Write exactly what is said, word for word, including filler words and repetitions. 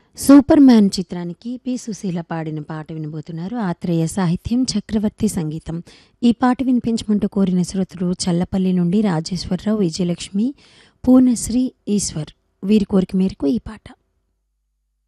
Super man చిత్రానికి P Susheela పాడిన పాట వినబోతున్నారు. ఆత్రేయ సాహిత్యం, చక్రవర్తి సంగీతం. ఈ పాట వినిపించమంటూ కోరిన శ్రోతలు చల్లపల్లి నుండి రాజేశ్వరరావు, విజయలక్ష్మి, పూర్ణశ్రీ, ఈశ్వర్. వీరి కోరిక మేరకు ఈ పాట.